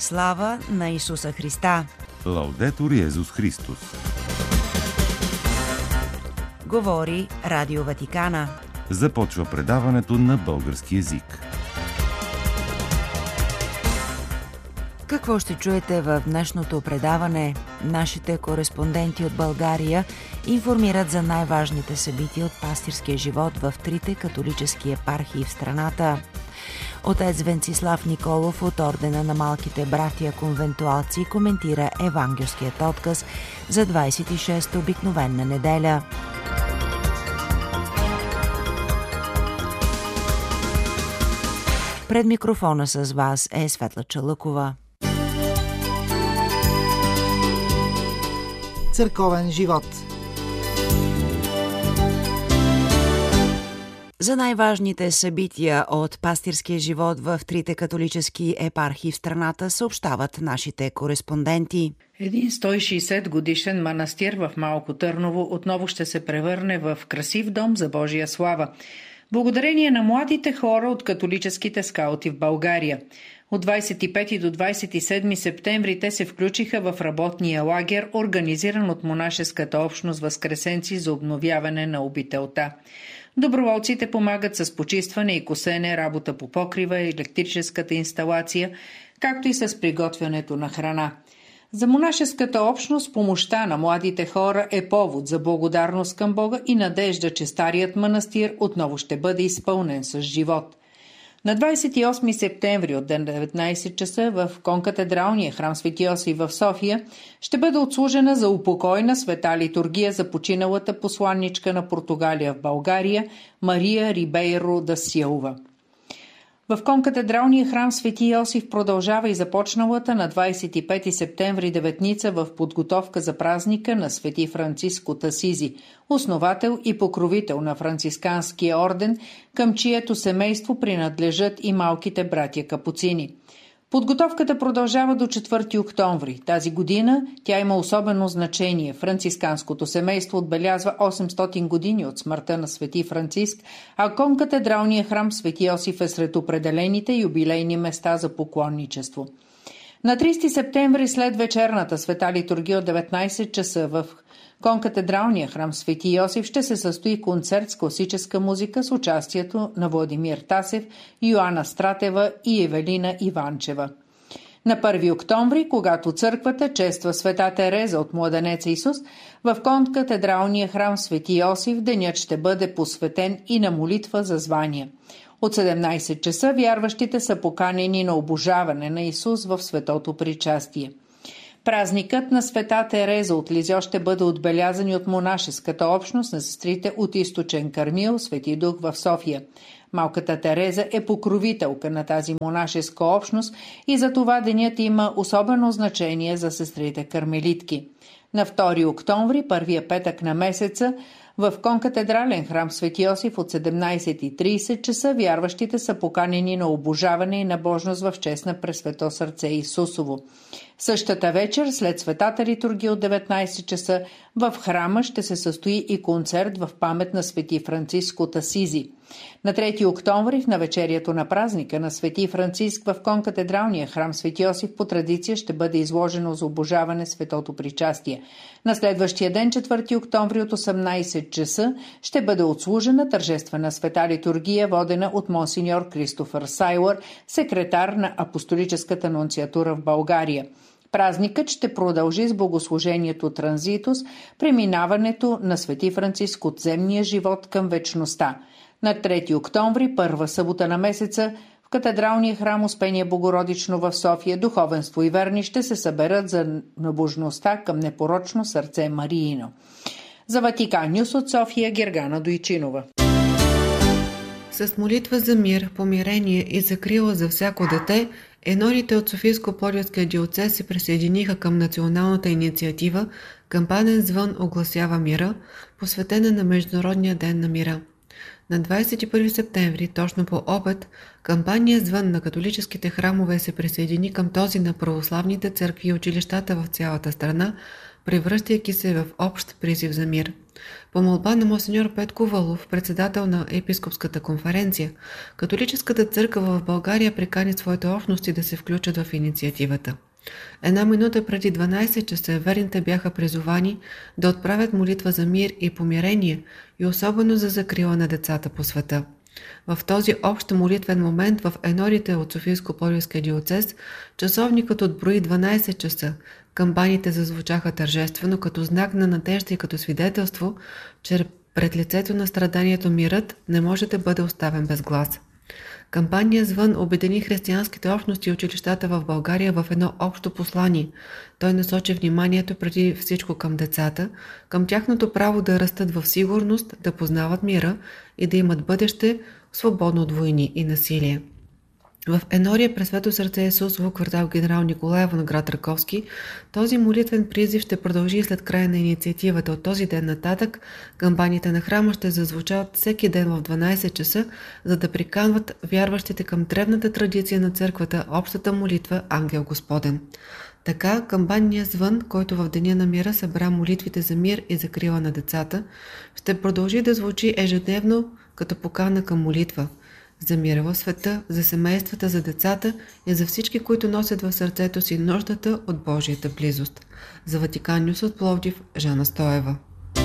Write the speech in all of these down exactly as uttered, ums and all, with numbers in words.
Слава на Исуса Христа! Лаудетур Йезус Христос! Говори Радио Ватикана. Започва предаването на български език. Какво ще чуете в днешното предаване? Нашите кореспонденти от България информират за най-важните събития от пастирския живот в трите католически епархии в страната. Отец Венцислав Николов от Ордена на малките братия конвентуалци коментира евангелският отказ за двадесет и шеста обикновена неделя. Пред микрофона с вас е Светла Чалъкова. Църковен живот. За най-важните събития от пастирския живот в трите католически епархии в страната съобщават нашите кореспонденти. Един сто и шейсет годишен манастир в Малко Търново отново ще се превърне в красив дом за Божия слава. Благодарение на младите хора от католическите скаути в България. От двадесет и пети до двадесет и седми септември те се включиха в работния лагер, организиран от монашеската общност Възкресенци за обновяване на обителта. Доброволците помагат с почистване и косене, работа по покрива, електрическата инсталация, както и с приготвянето на храна. За монашеската общност помощта на младите хора е повод за благодарност към Бога и надежда, че старият манастир отново ще бъде изпълнен с живот. На двадесет и осми септември от деветнадесет часа в конкатедралния храм Свети Йосиф в София ще бъде отслужена за упокойна света литургия за починалата посланничка на Португалия в България Мария Рибейро да Силва. В конкатедралния храм Свети Йосиф продължава и започналата на двадесет и пети септември деветница в подготовка за празника на Свети Франциск от Асизи, основател и покровител на францисканския орден, към чието семейство принадлежат и малките братя капуцини. Подготовката продължава до четвърти октомври. Тази година тя има особено значение. Францисканското семейство отбелязва осемстотин години от смъртта на Свети Франциск, а конкатедралният храм Свети Йосиф е сред определените юбилейни места за поклонничество. На тридесети септември след вечерната света литургия от деветнадесет часа в конкатедралния храм Свети Йосиф ще се състои концерт с класическа музика с участието на Владимир Тасев, Йоана Стратева и Евелина Иванчева. На първи октомври, когато църквата чества света Тереза от Младенеца Исус, в конкатедралния храм Свети Йосиф денят ще бъде посветен и на молитва за звания. От седемнадесет часа вярващите са поканени на обожаване на Исус в светото причастие. Празникът на света Тереза от Лизьо ще бъде отбелязан и от монашеската общност на сестрите от Източен Кармил, Свети Дух в София. Малката Тереза е покровителка на тази монашеска общност и за това денят има особено значение за сестрите кармелитки. На втори октомври, първия петък на месеца, в конкатедрален храм Свети Йосиф от седемнадесет и тридесет часа вярващите са поканени на обожаване и набожност в чест на Пресвето сърце Исусово. Същата вечер, след светата литургия от деветнадесет часа, в храма ще се състои и концерт в памет на Свети Франциск от Асизи. На трети октомври, в навечерието на празника на Свети Франциск, в конкатедралния храм Свети Йосиф по традиция ще бъде изложено за обожаване светото причастие. На следващия ден, четвърти октомври от осемнадесет часа, ще бъде отслужена тържествена света литургия, водена от монсеньор Кристофър Сайлър, секретар на апостолическата нунциатура в България. Празникът ще продължи с богослужението Транзитус, преминаването на Свети Франциск от земния живот към вечността. На трети октомври, първа събота на месеца, в катедралния храм Успение Богородично в София духовенство и верни ще се съберат за набожността към непорочно сърце Мариино. За Ватикан Нюс от София, Гергана Дойчинова. С молитва за мир, помирение и закрила за всяко дете, енорите от Софийско-Пловдивския диоцез се присъединиха към националната инициатива "Кампанен звън огласява мира", посветена на Международния ден на мира. На двадесет и първи септември, точно по обед, кампания "Звън" на католическите храмове се присъедини към този на православните църкви и училищата в цялата страна, превръщайки се в общ призив за мир. По молба на монсеньор Петко Вълов, председател на Епископската конференция, католическата църква в България прикани своите общности да се включат в инициативата. Една минута преди дванайсет часа верните бяха призовани да отправят молитва за мир и помирение и особено за закрила на децата по света. В този общ молитвен момент в енорите от Софийско-Пловдивския диоцез часовникът отброи дванайсет часа. Камбаните зазвучаха тържествено като знак на надежда и като свидетелство, че пред лицето на страданието мирът не може да бъде оставен без глас. Кампания Звън обедини християнските общности и училищата в България в едно общо послание. Той насочи вниманието преди всичко към децата, към тяхното право да растат в сигурност, да познават мира и да имат бъдеще свободно от войни и насилие. В Енория през Свето сърце Исусово, квартал Генерал Николаево на град Раковски, този молитвен призив ще продължи след края на инициативата. От този ден нататък камбаните на храма ще зазвучават всеки ден в дванайсет часа, за да приканват вярващите към древната традиция на църквата, общата молитва Ангел Господен. Така, камбанният звън, който в Деня на мира събра молитвите за мир и закрила на децата, ще продължи да звучи ежедневно като покана към молитва за мира в света, за семействата, за децата и за всички, които носят в сърцето си нуждата от Божията близост. За Ватикан Нюс от Пловдив, Жана Стоева.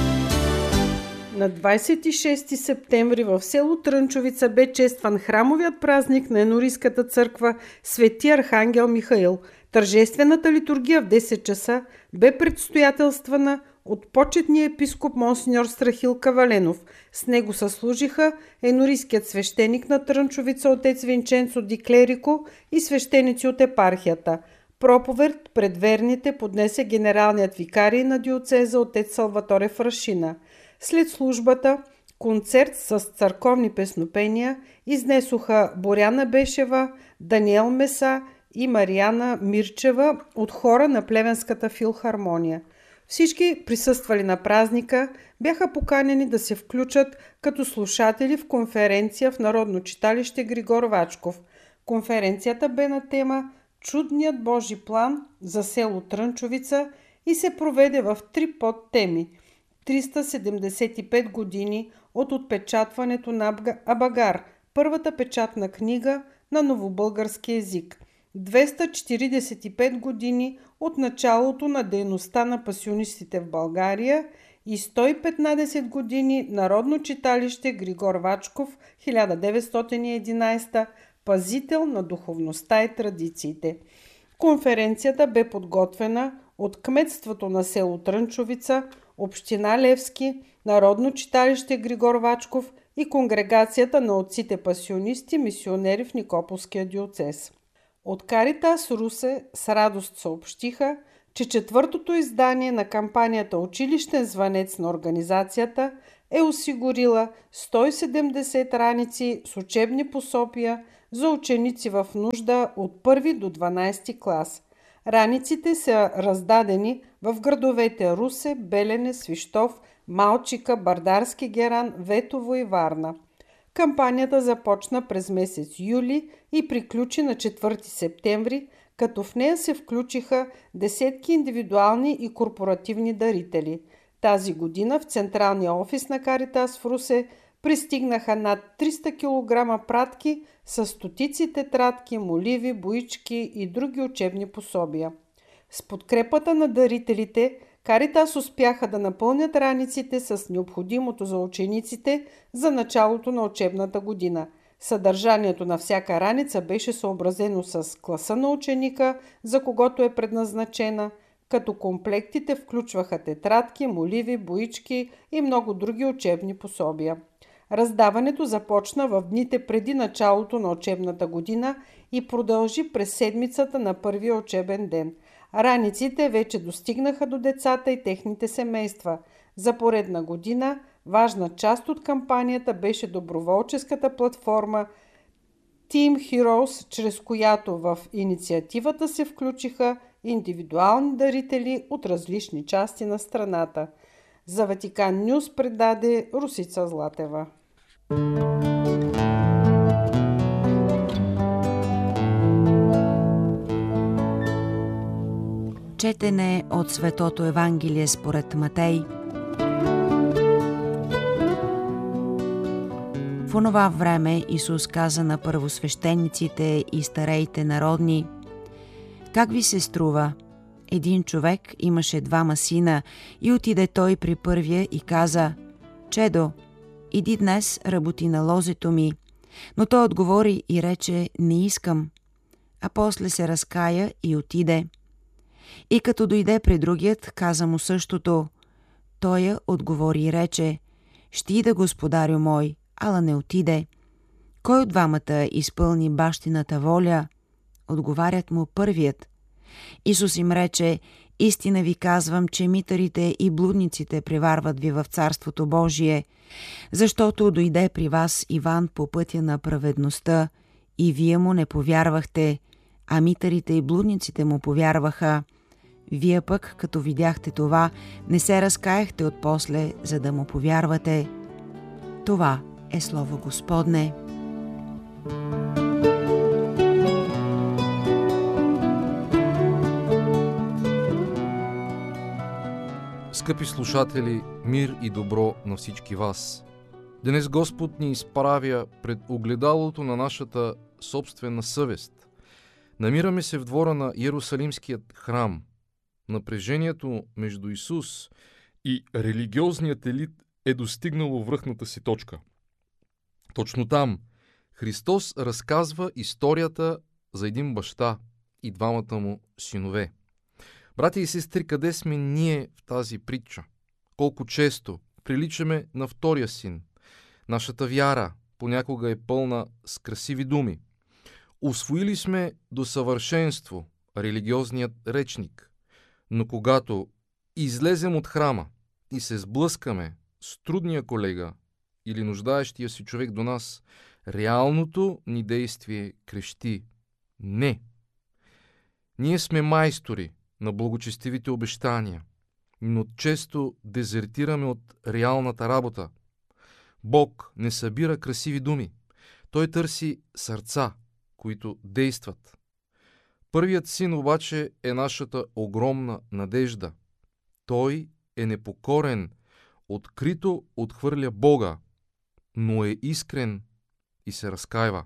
На двайсет и шести септември в село Трънчовица бе честван храмовият празник на Енорийската църква Свети Архангел Михаил. Тържествената литургия в десет часа бе предстоятелствана от почетния епископ монсеньор Страхил Каваленов. С него съслужиха енорийският свещеник на Трънчовица отец Винченцо Ди Клерико и свещеници от епархията. Проповед пред верните поднесе генералният викарий на диоцеза отец Салваторе Фрашина. След службата концерт с църковни песнопения изнесоха Боряна Бешева, Даниел Меса и Марияна Мирчева от хора на Плевенската филхармония. Всички присъствали на празника бяха поканени да се включат като слушатели в конференция в Народно читалище Григор Вачков. Конференцията бе на тема "Чудният Божи план за село Трънчовица" и се проведе в три подтеми: триста седемдесет и пет години от отпечатването на Абагар, първата печатна книга на новобългарски език, двеста четиридесет и пет години от началото на дейността на пасионистите в България и сто и петнайсет години Народно читалище Григор Вачков, хиляда деветстотин и единайсета, пазител на духовността и традициите. Конференцията бе подготвена от кметството на село Трънчовица, община Левски, Народно читалище Григор Вачков и конгрегацията на отците пасионисти, мисионери в Никополския диоцез. От Каритас Русе с радост съобщиха, че четвъртото издание на кампанията "Училищен звънец" на организацията е осигурила сто и седемдесет раници с учебни пособия за ученици в нужда от първи до дванайсети клас. Раниците са раздадени в градовете Русе, Белене, Свищов, Малчика, Бардарски Геран, Ветово и Варна. Кампанията започна през месец юли и приключи на четвърти септември, като в нея се включиха десетки индивидуални и корпоративни дарители. Тази година в централния офис на Каритас в Русе пристигнаха над триста килограма пратки с стотици тетрадки, моливи, боички и други учебни пособия. С подкрепата на дарителите Каритас успяха да напълнят раниците с необходимото за учениците за началото на учебната година. Съдържанието на всяка раница беше съобразено с класа на ученика, за когото е предназначена, като комплектите включваха тетрадки, моливи, боички и много други учебни пособия. Раздаването започна в дните преди началото на учебната година и продължи през седмицата на първия учебен ден. Раниците вече достигнаха до децата и техните семейства. За поредна година важна част от кампанията беше доброволческата платформа Team Heroes, чрез която в инициативата се включиха индивидуални дарители от различни части на страната. За Ватикан Нюс предаде Русица Златева. Четене от Светото Евангелие според Матей. В онова време Исус каза на първосвещениците и стареите народни: „Как ви се струва? Един човек имаше двама сина и отиде той при първия и каза: „Чедо, иди днес работи на лозето ми.“ Но той отговори и рече: „Не искам.“ А после се разкая и отиде. И като дойде при другият, каза му същото. Той отговори и рече: „Ще ида, господарю мой“, ала не отиде. Кой от двамата изпълни бащината воля? Отговарят му първият. Исус им рече: „Истина ви казвам, че митарите и блудниците преварват ви в Царството Божие, защото дойде при вас Иван по пътя на праведността и вие му не повярвахте, а митарите и блудниците му повярваха. Вие пък, като видяхте това, не се разкаяхте отпосле, за да му повярвате.“ Това е Слово Господне. Скъпи слушатели, мир и добро на всички вас! Днес Господ ни изправя пред огледалото на нашата собствена съвест. Намираме се в двора на Йерусалимският храм. Напрежението между Исус и религиозният елит е достигнало връхната си точка. Точно там Христос разказва историята за един баща и двамата му синове. Брати и сестри, къде сме ние в тази притча? Колко често приличаме на втория син? Нашата вяра понякога е пълна с красиви думи. Усвоили сме до съвършенство религиозният речник, но когато излезем от храма и се сблъскаме с трудния колега или нуждаещия си човек до нас, реалното ни действие крещи: не! Ние сме майстори на благочестивите обещания, но често дезертираме от реалната работа. Бог не събира красиви думи. Той търси сърца, които действат. Първият син обаче е нашата огромна надежда. Той е непокорен, открито отхвърля Бога, но е искрен и се разкаива.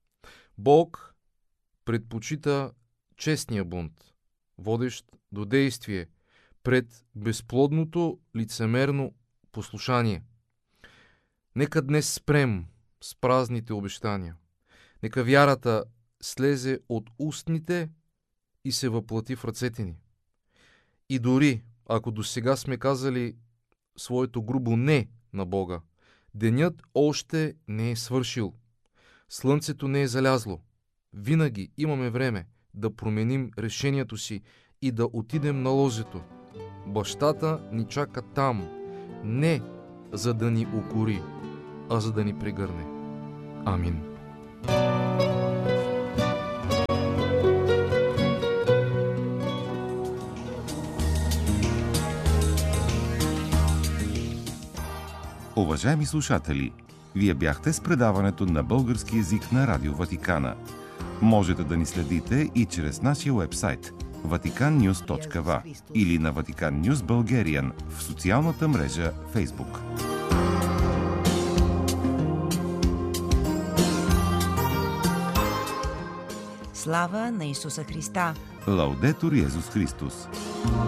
Бог предпочита честния бунт, водещ до действие, пред безплодното лицемерно послушание. Нека днес спрем с празните обещания. Нека вярата слезе от устните и се въплати в ръцете ни. И дори, ако досега сме казали своето грубо не на Бога, денят още не е свършил. Слънцето не е залязло. Винаги имаме време да променим решението си и да отидем на лозето. Бащата ни чака там, не за да ни укори, а за да ни прегърне. Амин. Уважаеми слушатели, вие бяхте с предаването на български език на Радио Ватикана. Можете да ни следите и чрез нашия уебсайт ватикан нюз точка ви ей или на Vatican News Bulgarian в социалната мрежа Facebook. Слава на Исуса Христа! Лаудетур Йезус Христос!